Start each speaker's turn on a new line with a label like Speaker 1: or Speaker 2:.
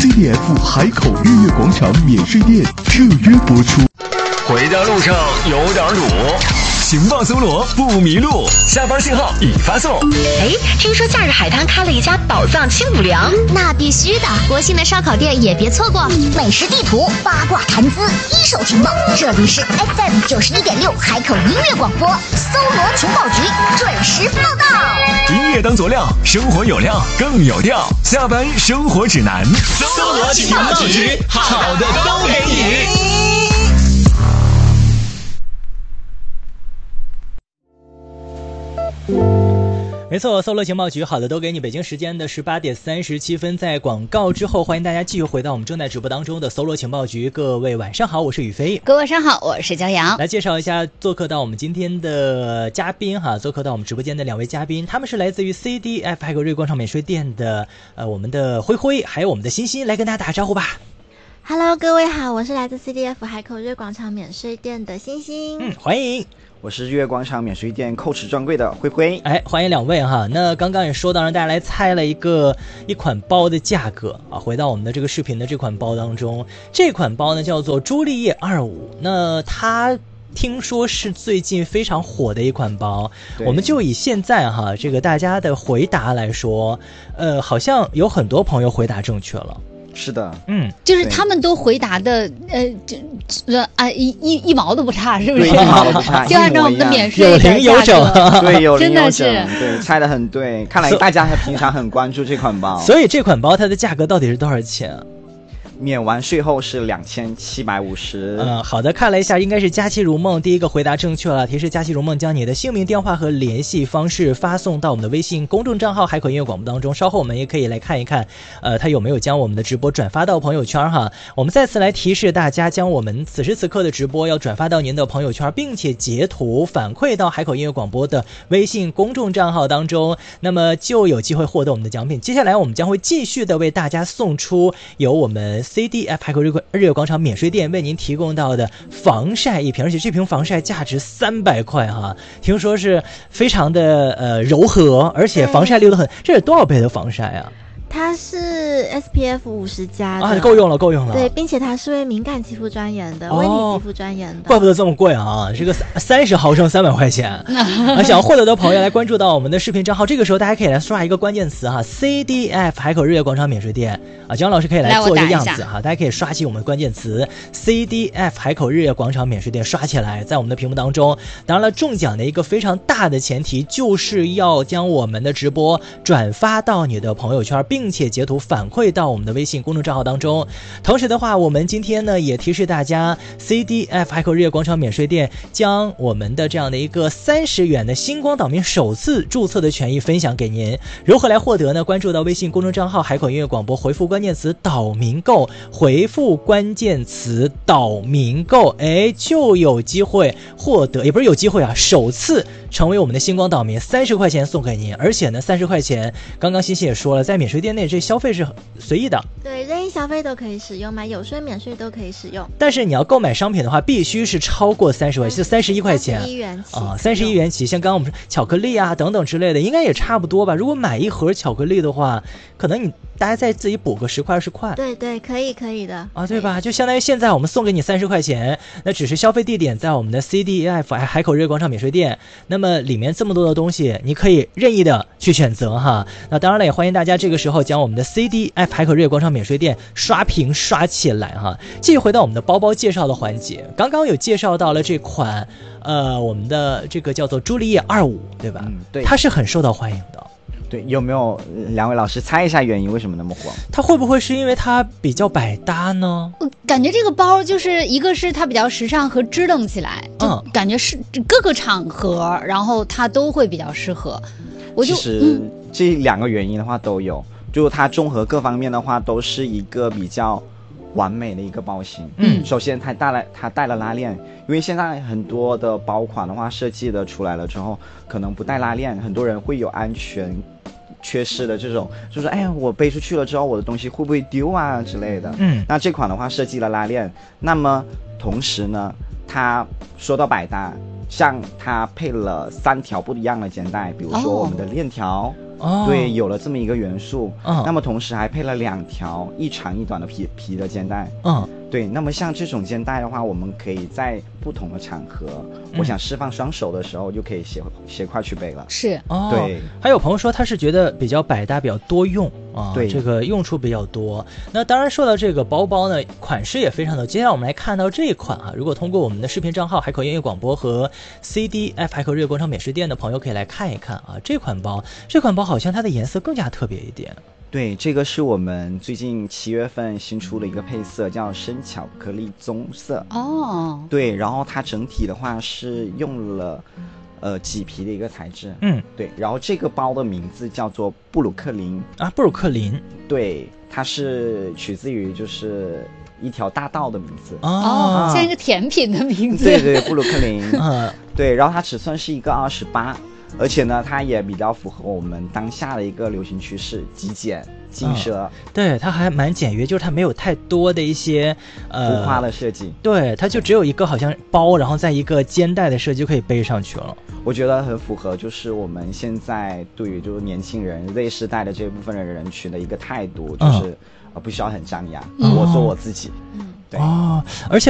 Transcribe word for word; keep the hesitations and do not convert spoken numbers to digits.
Speaker 1: C D F 海口日月广场免税店特约播出。
Speaker 2: 回家路上有点堵，行吧搜罗不迷路，下班信号已发送。
Speaker 3: 哎，听说假日海滩开了一家宝藏清补凉，
Speaker 4: 那必须的，国庆的烧烤店也别错过。美食地图、八卦谈资、一手情报，这里是 F M 九十一点六海口音乐广播，搜罗情报局准时报道。
Speaker 2: 音乐当佐料，生活有料更有调。下班生活指南，搜罗情报局，好的都给你。
Speaker 5: 没错，搜罗情报局好的都给你。北京时间的十八点三十七分，在广告之后，欢迎大家继续回到我们正在直播当中的搜罗情报局。各位晚上好，我是宇飞。
Speaker 6: 各位晚上好，我是骄阳。
Speaker 5: 来介绍一下做客到我们今天的嘉宾哈，做客到我们直播间的两位嘉宾，他们是来自于 C D F 海口日月广场免税店的呃我们的灰灰，还有我们的欣欣，来跟大家打个招呼吧。
Speaker 7: Hello， 各位好，我是来自 C D F 海口日月广场免税店的欣欣。
Speaker 5: 嗯，欢迎。
Speaker 8: 我是日月广场免税店蔻驰专柜的灰灰。
Speaker 5: 哎，欢迎两位哈。那刚刚也说到让大家来猜了一个一款包的价格啊，回到我们的这个视频的这款包当中，这款包呢叫做朱丽叶二五，那它听说是最近非常火的一款包。我们就以现在哈这个大家的回答来说，呃，好像有很多朋友回答正确了。
Speaker 8: 是的，
Speaker 5: 嗯，
Speaker 6: 就是他们都回答的，呃，这啊一一一毛都不差，是不是？
Speaker 8: 对，一毛都不差，
Speaker 6: 就按照我们的免税
Speaker 5: 有零有整，
Speaker 8: 对，有零有整，
Speaker 6: 真的是
Speaker 8: 对，猜得很对。看来大家平常很关注这款包，
Speaker 5: 所以这款包它的价格到底是多少钱？
Speaker 8: 免完税后是两千七百五十。
Speaker 5: 嗯，好的，看了一下，应该是佳期如梦第一个回答正确了。提示佳期如梦将你的姓名、电话和联系方式发送到我们的微信公众账号海口音乐广播当中。稍后我们也可以来看一看，呃，他有没有将我们的直播转发到朋友圈哈。我们再次来提示大家，将我们此时此刻的直播要转发到您的朋友圈，并且截图反馈到海口音乐广播的微信公众账号当中，那么就有机会获得我们的奖品。接下来我们将会继续的为大家送出由我们 C D F 海口日月广场免税店为您提供到的防晒一瓶，而且这瓶防晒价值三百块哈，听说是非常的呃柔和，而且防晒力度很。这是多少倍的防晒啊？
Speaker 7: 它是 S P F 五十加的
Speaker 5: 啊，够用了，够用了。
Speaker 7: 对，并且它是为敏感肌肤专研的，为
Speaker 5: 哦、
Speaker 7: 你肌肤专研的。
Speaker 5: 怪不得这么贵啊！这个三十毫升三百块钱啊！想要获得的朋友来关注到我们的视频账号，这个时候大家可以来刷一个关键词哈 ，C D F 海口日月广场免税店啊，姜老师可以来做一个样子哈，大家可以刷起我们关键词 C D F 海口日月广场免税店，刷起来，在我们的屏幕当中。当然了，中奖的一个非常大的前提就是要将我们的直播转发到你的朋友圈，并且截图反馈到我们的微信公众账号当中。同时的话，我们今天呢也提示大家 C D F 海口日月广场免税店将我们的这样的一个三十元的星光岛民首次注册的权益分享给您。如何来获得呢？关注到微信公众账号海口音乐广播，回复关键词岛民购，回复关键词岛民购，哎，就有机会获得，也不是有机会啊，首次成为我们的星光岛民，三十块钱送给您。而且呢，三十块钱刚刚欣欣也说了，在免税店内这消费是随意的，
Speaker 7: 对，任意消费都可以使用，买有税免税都可以使用。
Speaker 5: 但是你要购买商品的话，必须是超过三十块钱，就三十一块钱，
Speaker 7: 三十一元起
Speaker 5: 啊，三十一元起。像刚刚我们说巧克力啊等等之类的，应该也差不多吧。如果买一盒巧克力的话，可能你大家再自己补个十块二十块。
Speaker 7: 对对，可以可以的
Speaker 5: 啊，对吧？就相当于现在我们送给你三十块钱，那只是消费地点在我们的 C D F 海口日月广场免税店。那么里面这么多的东西，你可以任意的去选择哈。那当然了，也欢迎大家这个时候将我们的 C D F 海口日月广场免税店刷屏刷起来哈。继续回到我们的包包介绍的环节，刚刚有介绍到了这款呃我们的这个叫做朱丽叶二五，对吧？
Speaker 8: 嗯，对，
Speaker 5: 它是很受到欢迎的。
Speaker 8: 对，有没有两位老师猜一下原因为什么那么火？
Speaker 5: 它会不会是因为它比较百搭呢？
Speaker 6: 我感觉这个包就是一个是它比较时尚和支棱起来，就感觉是各个场合，然后它都会比较适合。我就
Speaker 8: 其实这两个原因的话都有，就它综合各方面的话都是一个比较完美的一个包型。嗯，首先它带了它带了拉链，因为现在很多的包款的话设计的出来了之后，可能不带拉链，很多人会有安全缺失的这种，就是哎呀，我背出去了之后，我的东西会不会丢啊之类的。嗯，那这款的话设计了拉链，那么同时呢，它说到百搭，像它配了三条不一样的肩带，比如说我们的链条。
Speaker 5: 哦，
Speaker 8: 对，有了这么一个元素。嗯，那么同时还配了两条一长一短的皮皮的肩带。
Speaker 5: 嗯，
Speaker 8: 对，那么像这种肩带的话，我们可以在不同的场合，嗯、我想释放双手的时候，就可以斜斜挎去背了。
Speaker 6: 是，
Speaker 5: 哦，
Speaker 8: 对。
Speaker 5: 还有朋友说他是觉得比较百搭，比较多用啊，
Speaker 8: 对，
Speaker 5: 这个用处比较多。那当然说到这个包包呢，款式也非常的。接下来我们来看到这一款啊，如果通过我们的视频账号海口音乐广播和 C D F 海口日月广场免税店的朋友可以来看一看啊，这款包，这款包好像它的颜色更加特别一点。
Speaker 8: 对，这个是我们最近七月份新出的一个配色，叫深巧克力棕色。
Speaker 6: 哦，
Speaker 8: 对，然后它整体的话是用了呃麂皮的一个材质。
Speaker 5: 嗯，
Speaker 8: 对，然后这个包的名字叫做布鲁克林
Speaker 5: 啊，布鲁克林。
Speaker 8: 对，它是取自于就是一条大道的名字。
Speaker 6: 哦，像一个甜品的名字。
Speaker 8: 对对，布鲁克林。
Speaker 5: 嗯，
Speaker 8: 对，然后它尺寸是一个二十八。而且呢，它也比较符合我们当下的一个流行趋势，极简轻奢、嗯。
Speaker 5: 对，它还蛮简约，就是它没有太多的一些呃
Speaker 8: 浮夸的设计。
Speaker 5: 对，它就只有一个好像包，然后在一个肩带的设计就可以背上去了。
Speaker 8: 我觉得很符合，就是我们现在对于就是年轻人 Z 世代的这部分的人群的一个态度，就是、嗯、呃不需要很张扬，嗯、我做我自己。嗯。
Speaker 5: 哦，而且